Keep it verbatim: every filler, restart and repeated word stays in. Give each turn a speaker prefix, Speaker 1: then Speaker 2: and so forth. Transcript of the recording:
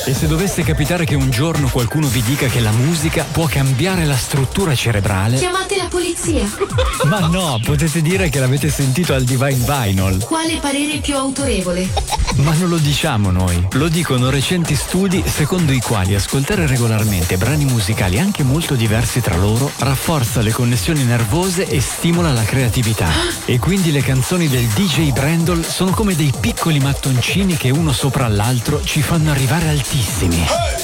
Speaker 1: E se dovesse capitare che un giorno qualcuno vi dica che la musica può cambiare la struttura cerebrale,
Speaker 2: chiamate la polizia.
Speaker 1: ma no, potete dire che l'avete sentito al Divine Vinyl.
Speaker 2: Quale parere più autorevole?
Speaker 1: Ma non lo diciamo noi, lo dicono recenti studi secondo i quali ascoltare regolarmente brani musicali anche molto diversi tra loro rafforza le connessioni nervose e stimola la creatività. E quindi le canzoni del D J Brandol sono come dei piccoli mattoncini che uno sopra l'altro ci fanno arrivare altissimi.